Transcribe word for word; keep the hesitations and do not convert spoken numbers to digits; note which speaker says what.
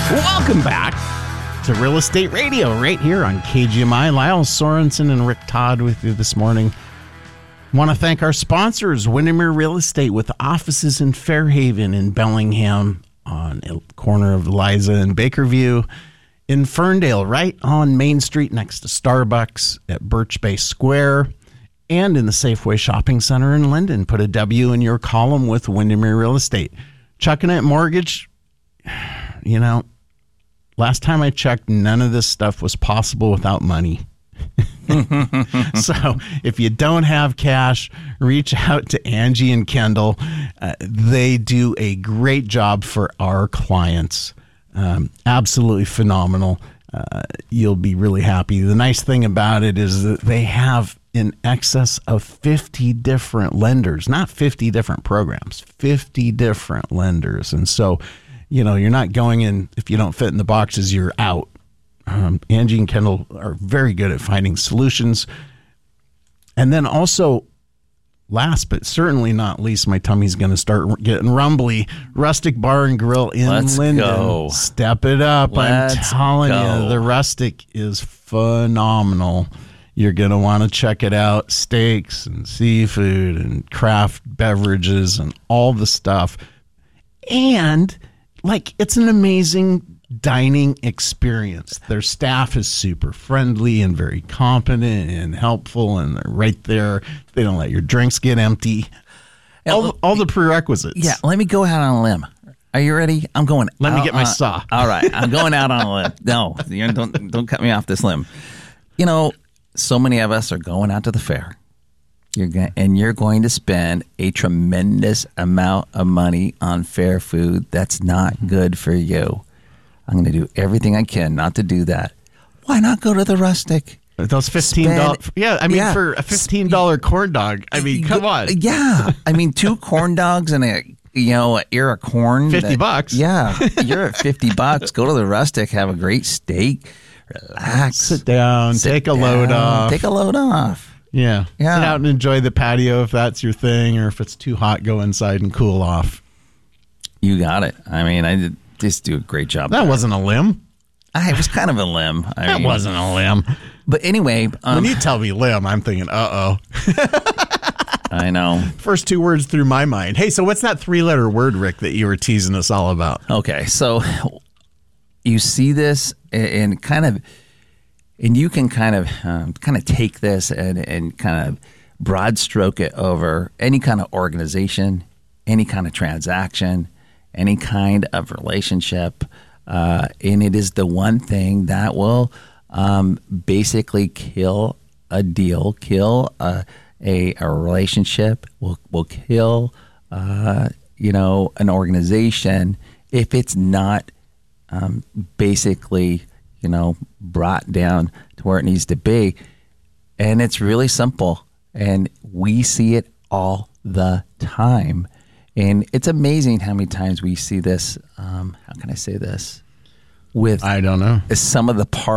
Speaker 1: Welcome back to Real Estate Radio right here on K G M I. Lyle Sorensen and Rick Todd with you this morning. Want to thank our sponsors, Windermere Real Estate, with offices in Fairhaven, in Bellingham, on the corner of Liza and Bakerview, in Ferndale, right on Main Street next to Starbucks, at Birch Bay Square, and in the Safeway Shopping Center in Linden. Put a W in your column with Windermere Real Estate. Chucking It Mortgage, you know, last time I checked, none of this stuff was possible without money. So if you don't have cash, reach out to Angie and Kendall. Uh, they do a great job for our clients. Um, absolutely phenomenal. Uh, you'll be really happy. The nice thing about it is that they have in excess of fifty different lenders, not fifty different programs, fifty different lenders. And so, you know, you're not going in, if you don't fit in the boxes, you're out. Um, Angie and Kendall are very good at finding solutions. And then also, last but certainly not least, my tummy's going to start getting rumbly. Rustic Bar and Grill in
Speaker 2: Let's
Speaker 1: Linden.
Speaker 2: go.
Speaker 1: Step it up.
Speaker 2: Let's
Speaker 1: I'm telling
Speaker 2: go.
Speaker 1: you, the Rustic is phenomenal. You're going to want to check it out. Steaks and seafood and craft beverages and all the stuff. And, like, it's an amazing dining experience. Their staff is super friendly and very competent and helpful, and they're right there. They don't let your drinks get empty. All, all the prerequisites.
Speaker 2: Yeah, let me go out on a limb. Are you ready? I'm going.
Speaker 1: Let me
Speaker 2: out
Speaker 1: get my
Speaker 2: on-
Speaker 1: saw.
Speaker 2: All right, I'm going out on a limb. No, you don't don't cut me off this limb. You know, so many of us are going out to the fair. You're going, and you're going to spend a tremendous amount of money on fair food that's not good for you. I'm going to do everything I can not to do that. Why not go to the Rustic?
Speaker 1: Those fifteen dollars.
Speaker 2: Spend-
Speaker 1: Yeah, I mean,
Speaker 2: yeah.
Speaker 1: for a fifteen dollars corn dog, I mean, come on.
Speaker 2: Yeah. I mean, two corn dogs and a, you know, an ear of corn.
Speaker 1: fifty
Speaker 2: that-
Speaker 1: bucks.
Speaker 2: Yeah. You're at fifty bucks. Go to the Rustic, have a great steak, relax.
Speaker 1: Sit down,
Speaker 2: sit
Speaker 1: take a load
Speaker 2: down,
Speaker 1: off.
Speaker 2: Take a load off.
Speaker 1: Yeah.
Speaker 2: Yeah.
Speaker 1: Sit out and enjoy the patio if that's your thing, or if it's too hot, go inside and cool off.
Speaker 2: You got it. I mean, I did just do a great job.
Speaker 1: That
Speaker 2: there.
Speaker 1: wasn't a limb.
Speaker 2: I, it was kind of a limb. I
Speaker 1: That
Speaker 2: mean,
Speaker 1: wasn't a limb.
Speaker 2: But anyway, um,
Speaker 1: When you tell me limb, I'm thinking, uh-oh.
Speaker 2: I know.
Speaker 1: First two words through my mind. Hey, so what's that three-letter word, Rick, that you were teasing us all about?
Speaker 2: Okay, so you see this and kind of, and you can kind of, um, kind of take this and, and kind of broad stroke it over any kind of organization, any kind of transaction, any kind of relationship, uh, and it is the one thing that will um, basically kill a deal, kill a a, a relationship, will will kill uh, you know an organization if it's not um, basically you know brought down to where it needs to be. And it's really simple, and we see it all the time. And it's amazing how many times we see this. Um, how can I say this? With
Speaker 1: I don't know.
Speaker 2: some of the parts.